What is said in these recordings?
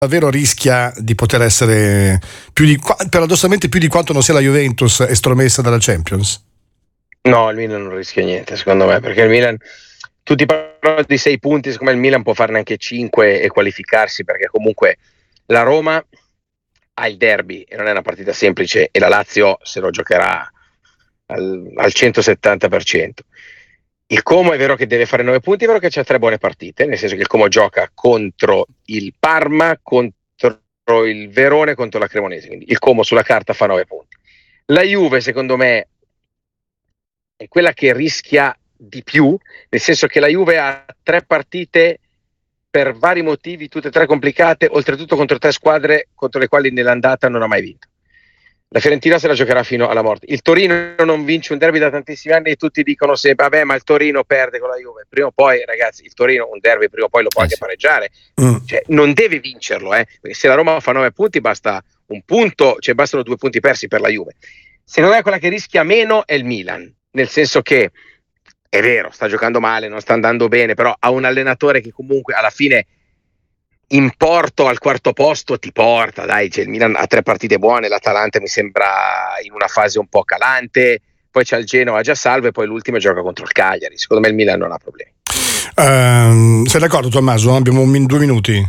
davvero rischia di poter essere paradossalmente più di quanto non sia la Juventus estromessa dalla Champions? No, il Milan non rischia niente secondo me, perché il Milan, tutti parlano di 6 punti, secondo me il Milan può farne anche 5 e qualificarsi, perché comunque la Roma ha il derby e non è una partita semplice, e la Lazio se lo giocherà al 170%. Il Como è vero che deve fare 9 punti, è vero che c'ha 3 buone partite, nel senso che il Como gioca contro il Parma, contro il Verone, contro la Cremonese, quindi il Como sulla carta fa 9 punti. La Juve secondo me è quella che rischia di più, nel senso che la Juve ha 3 partite per vari motivi, tutte e 3 complicate, oltretutto contro 3 squadre contro le quali nell'andata non ha mai vinto. La Fiorentina se la giocherà fino alla morte. Il Torino non vince un derby da tantissimi anni e tutti dicono sempre vabbè, ma il Torino perde con la Juve. Prima o poi, ragazzi, il Torino un derby prima o poi lo può anche pareggiare. Cioè, non deve vincerlo, perché se la Roma fa 9 punti basta un punto, cioè bastano 2 punti persi per la Juve. Secondo me quella che rischia meno è il Milan, nel senso che è vero, sta giocando male, non sta andando bene, però ha un allenatore che comunque alla fine in porto al 4° posto ti porta, dai, cioè il Milan ha 3 partite buone, l'Atalanta mi sembra in una fase un po' calante, poi c'è il Genoa già salvo e poi l'ultimo gioca contro il Cagliari. Secondo me il Milan non ha problemi. Sei d'accordo, Tommaso? Abbiamo 2 minuti.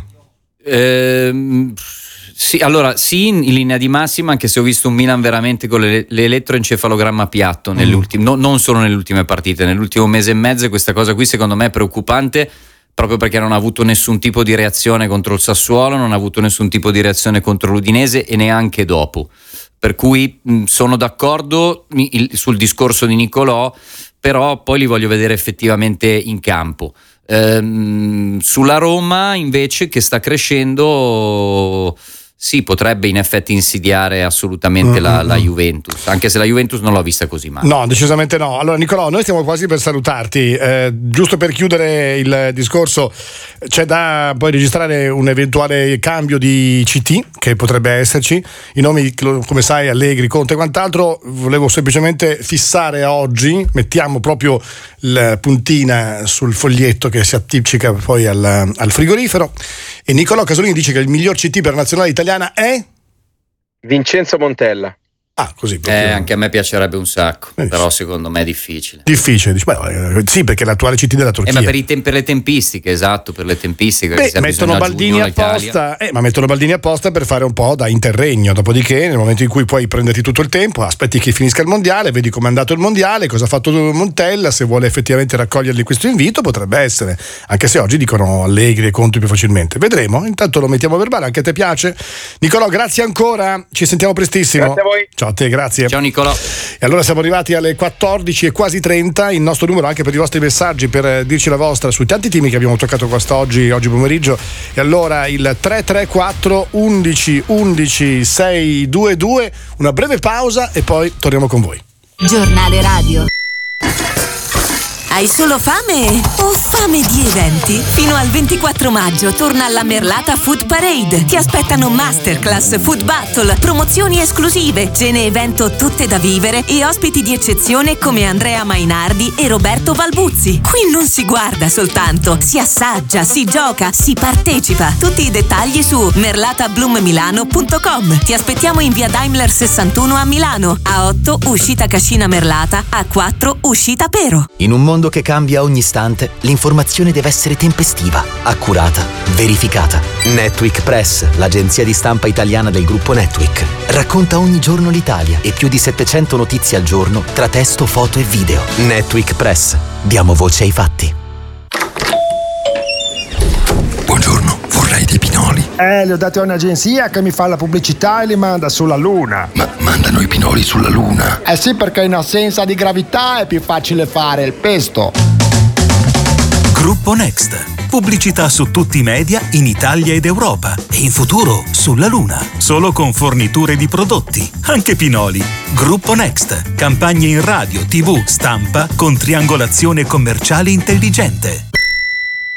Sì, allora sì, in linea di massima, anche se ho visto un Milan veramente con l'elettroencefalogramma piatto non solo nelle ultime partite, nell'ultimo mese e mezzo, e questa cosa qui secondo me è preoccupante, proprio perché non ha avuto nessun tipo di reazione contro il Sassuolo, non ha avuto nessun tipo di reazione contro l'Udinese e neanche dopo. Per cui sono d'accordo sul discorso di Nicolò, però poi li voglio vedere effettivamente in campo. Sulla Roma invece, che sta crescendo, sì, potrebbe in effetti insidiare assolutamente la Juventus, anche se la Juventus non l'ho vista così male. No, decisamente no. Allora Nicolò, noi stiamo quasi per salutarti, giusto per chiudere il discorso, c'è da poi registrare un eventuale cambio di CT che potrebbe esserci, i nomi come sai Allegri, Conte e quant'altro. Volevo semplicemente fissare a oggi, mettiamo proprio la puntina sul foglietto che si appiccica poi al frigorifero, e Nicolò Casolini dice che il miglior CT per la nazionale italiana è Vincenzo Montella. Ah, così. Anche a me piacerebbe un sacco, però secondo me è difficile. Difficile, sì, perché l'attuale CT della Turchia. Ma per le tempistiche, esatto, per le tempistiche. Mettono Baldini apposta, ma mettono Baldini apposta per fare un po' da interregno. Dopodiché, nel momento in cui puoi prenderti tutto il tempo, aspetti che finisca il mondiale, vedi com'è andato il mondiale, cosa ha fatto Montella, se vuole effettivamente raccogliergli questo invito, potrebbe essere. Anche se oggi dicono Allegri e Conte più facilmente. Vedremo. Intanto lo mettiamo a verbale. Anche a te piace, Nicolò? Grazie ancora. Ci sentiamo prestissimo. Grazie a voi. Ciao a te, grazie. Ciao Nicolò. E allora siamo arrivati alle 14 e quasi 30, il nostro numero anche per i vostri messaggi, per dirci la vostra sui tanti temi che abbiamo toccato oggi pomeriggio. E allora il 334 11 11 622, una breve pausa e poi torniamo con voi. Giornale radio. Hai solo fame o fame di eventi? Fino al 24 maggio torna alla Merlata Food Parade. Ti aspettano masterclass, food battle, promozioni esclusive, cene evento tutte da vivere e ospiti di eccezione come Andrea Mainardi e Roberto Valbuzzi. Qui non si guarda soltanto, si assaggia, si gioca, si partecipa. Tutti i dettagli su merlatablummilano.com. Ti aspettiamo in via Daimler 61 a Milano, A8 uscita Cascina Merlata, A4 uscita Pero. In un mondo che cambia ogni istante, l'informazione deve essere tempestiva, accurata, verificata. Netweek Press, l'agenzia di stampa italiana del gruppo Netweek, racconta ogni giorno l'Italia e più di 700 notizie al giorno tra testo, foto e video. Netweek Press, diamo voce ai fatti. Buongiorno, vorrei dei pinoli. Li ho dati a un'agenzia che mi fa la pubblicità e li manda sulla Luna. Ma mandano i pinoli sulla Luna? Eh sì, perché in assenza di gravità è più facile fare il pesto. Gruppo Next. Pubblicità su tutti i media in Italia ed Europa. E in futuro sulla Luna. Solo con forniture di prodotti. Anche pinoli. Gruppo Next. Campagne in radio, TV, stampa con triangolazione commerciale intelligente.